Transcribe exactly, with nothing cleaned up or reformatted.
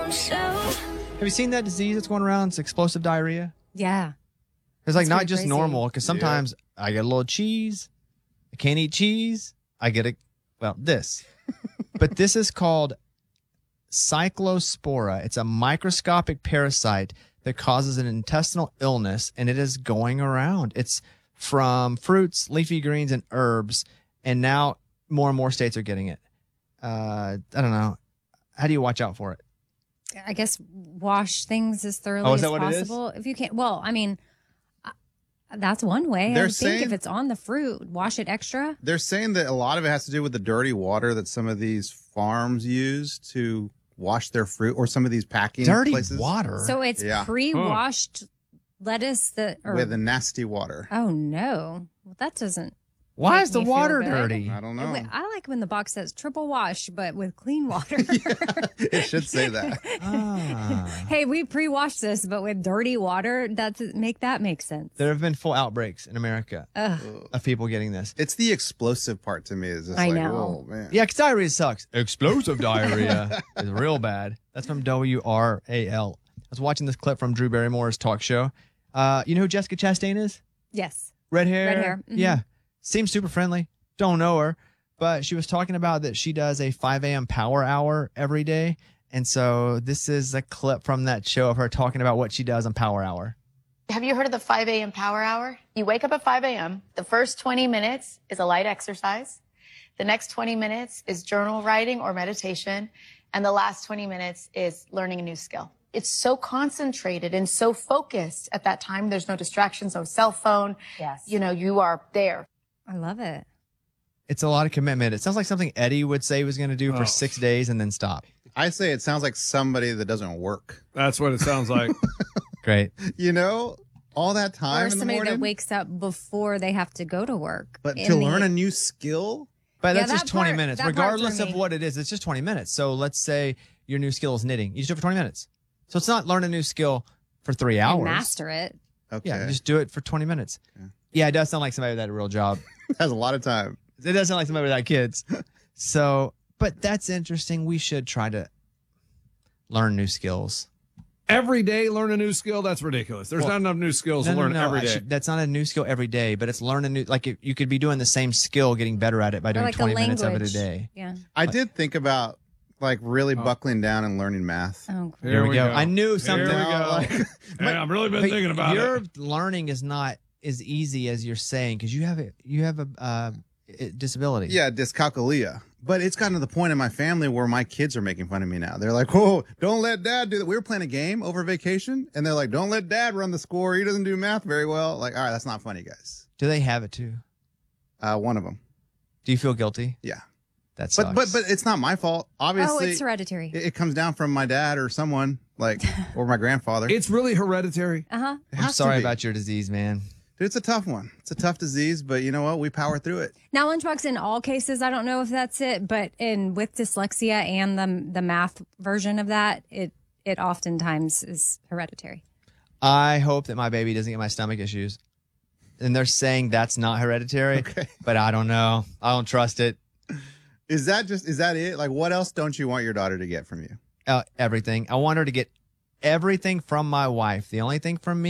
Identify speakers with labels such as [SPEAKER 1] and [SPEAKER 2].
[SPEAKER 1] Have you seen that disease that's going around? It's explosive diarrhea.
[SPEAKER 2] Yeah.
[SPEAKER 1] It's like
[SPEAKER 2] That's
[SPEAKER 1] not
[SPEAKER 2] pretty
[SPEAKER 1] just
[SPEAKER 2] crazy.
[SPEAKER 1] normal, because sometimes I get a little cheese. I can't eat cheese. I get a, well, this. But this is called cyclospora. It's a microscopic parasite that causes an intestinal illness, and it is going around. It's from fruits, leafy greens, and herbs, and now more and more states are getting it. Uh, I don't know. How do you watch out for it?
[SPEAKER 2] I guess wash things as thoroughly
[SPEAKER 1] Oh, is
[SPEAKER 2] as
[SPEAKER 1] that what it is?
[SPEAKER 2] possible. If you can't, well, I mean, uh, that's one way.
[SPEAKER 3] They're
[SPEAKER 2] I think
[SPEAKER 3] saying-
[SPEAKER 2] if it's on the fruit, wash it extra.
[SPEAKER 3] They're saying that a lot of it has to do with the dirty water that some of these farms use to wash their fruit, or some of these packing
[SPEAKER 1] Dirty
[SPEAKER 3] places.
[SPEAKER 1] water.
[SPEAKER 2] So it's
[SPEAKER 3] Yeah.
[SPEAKER 2] pre-washed lettuce that, or,
[SPEAKER 3] with the nasty water.
[SPEAKER 2] oh no, well, that doesn't.
[SPEAKER 1] Why
[SPEAKER 2] make
[SPEAKER 1] is the
[SPEAKER 2] me feel
[SPEAKER 1] water
[SPEAKER 2] good.
[SPEAKER 1] dirty?
[SPEAKER 3] I don't know.
[SPEAKER 2] Wait, I like when the box says triple wash, but with clean water.
[SPEAKER 3] It should say that.
[SPEAKER 1] Ah.
[SPEAKER 2] Hey, we pre-washed this, but with dirty water. That's make that make sense.
[SPEAKER 1] There have been full outbreaks in America
[SPEAKER 2] Ugh.
[SPEAKER 1] of people getting this.
[SPEAKER 3] It's the explosive part to me. Is just
[SPEAKER 2] I
[SPEAKER 3] like,
[SPEAKER 2] know.
[SPEAKER 3] oh man.
[SPEAKER 1] Yeah, because diarrhea sucks. Explosive diarrhea is real bad. That's from W R A L. I was watching this clip from Drew Barrymore's talk show. Uh, you know who Jessica Chastain is?
[SPEAKER 2] Yes.
[SPEAKER 1] Red hair.
[SPEAKER 2] Red hair. Mhm.
[SPEAKER 1] Yeah. Seems super friendly. Don't know her. But she was talking about that she does a five a.m. power hour every day. And so this is a clip from that show of her talking about what she does on Power Hour.
[SPEAKER 4] Have you heard of the five a.m. power hour? You wake up at five a.m. The first twenty minutes is a light exercise. The next twenty minutes is journal writing or meditation. And the last twenty minutes is learning a new skill. It's so concentrated and so focused at that time. There's no distractions, no cell phone.
[SPEAKER 2] Yes.
[SPEAKER 4] You know, you are there.
[SPEAKER 2] I love it.
[SPEAKER 1] It's a lot of commitment. It sounds like something Eddie would say he was going to do for
[SPEAKER 5] Oh.
[SPEAKER 1] six days and then stop.
[SPEAKER 3] I say it sounds like somebody that doesn't work.
[SPEAKER 5] That's what it sounds like.
[SPEAKER 1] Great.
[SPEAKER 3] You know, all that time
[SPEAKER 2] Or
[SPEAKER 3] in the
[SPEAKER 2] somebody
[SPEAKER 3] morning.
[SPEAKER 2] that wakes up before they have to go to work.
[SPEAKER 3] but
[SPEAKER 2] In
[SPEAKER 3] to
[SPEAKER 2] the-
[SPEAKER 3] learn a new skill,
[SPEAKER 1] But
[SPEAKER 2] Yeah,
[SPEAKER 1] that's just
[SPEAKER 2] that
[SPEAKER 1] twenty
[SPEAKER 2] part-
[SPEAKER 1] minutes,
[SPEAKER 2] that part for
[SPEAKER 1] regardless of
[SPEAKER 2] me.
[SPEAKER 1] what it is. It's just twenty minutes. So let's say your new skill is knitting. You just do it for twenty minutes. So it's not learn a new skill for three
[SPEAKER 2] and
[SPEAKER 1] hours.
[SPEAKER 2] master it.
[SPEAKER 3] okay,
[SPEAKER 1] Yeah, just do it for twenty minutes. Yeah, it does sound like somebody with that real job.
[SPEAKER 3] has a lot of time.
[SPEAKER 1] It does sound like somebody without kids. So, but that's interesting. We should try to learn new skills.
[SPEAKER 5] Every day, learn a new skill. That's ridiculous. There's
[SPEAKER 1] Well,
[SPEAKER 5] not enough new skills
[SPEAKER 1] No,
[SPEAKER 5] to
[SPEAKER 1] no,
[SPEAKER 5] learn
[SPEAKER 1] no,
[SPEAKER 5] every day.
[SPEAKER 1] actually, that's not a new skill every day, but it's learn a new, like it, you could be doing the same skill, getting better at it by
[SPEAKER 2] Or
[SPEAKER 1] doing
[SPEAKER 2] like a
[SPEAKER 1] twenty minutes of it a
[SPEAKER 2] language.
[SPEAKER 1] day.
[SPEAKER 2] Yeah.
[SPEAKER 3] I did think about like really
[SPEAKER 5] Oh.
[SPEAKER 3] buckling down and learning math.
[SPEAKER 2] Oh, great.
[SPEAKER 1] Here we go. I knew something.
[SPEAKER 5] Here we go.
[SPEAKER 3] Like-
[SPEAKER 5] Hey, I've really been
[SPEAKER 1] But
[SPEAKER 5] thinking about
[SPEAKER 1] your
[SPEAKER 5] it.
[SPEAKER 1] learning is not as easy as you're saying because you have a you have a uh, i- disability.
[SPEAKER 3] Yeah, dyscalculia. But it's gotten to the point in my family where my kids are making fun of me now. They're like, "Whoa, don't let dad do that." We were playing a game over vacation, and they're like, "Don't let dad run the score. He doesn't do math very well." Like, all right, that's not funny, guys.
[SPEAKER 1] Do they have it too?
[SPEAKER 3] Uh, one of them.
[SPEAKER 1] Do you feel guilty?
[SPEAKER 3] Yeah.
[SPEAKER 1] That sucks.
[SPEAKER 3] But but but it's not my fault.
[SPEAKER 2] Oh,
[SPEAKER 3] Obviously,
[SPEAKER 2] it's hereditary.
[SPEAKER 3] it, it comes down from my dad or someone like or my grandfather.
[SPEAKER 5] It's really hereditary.
[SPEAKER 2] Uh huh.
[SPEAKER 3] It
[SPEAKER 1] I'm
[SPEAKER 3] has to
[SPEAKER 1] sorry
[SPEAKER 3] be.
[SPEAKER 1] about your disease, man.
[SPEAKER 3] Dude, it's a tough one. It's a tough disease, but you know what? We power through it.
[SPEAKER 2] Now, Lunchbox, in all cases, I don't know if that's it, but in with dyslexia and the the math version of that, it it oftentimes is hereditary.
[SPEAKER 1] I hope that my baby doesn't get my stomach issues. And they're saying that's not hereditary,
[SPEAKER 3] Okay.
[SPEAKER 1] but I don't know. I don't trust it.
[SPEAKER 3] Is that just is that it? Like, what else don't you want your daughter to get from you?
[SPEAKER 1] Uh, everything. I want her to get everything from my wife. The only thing from me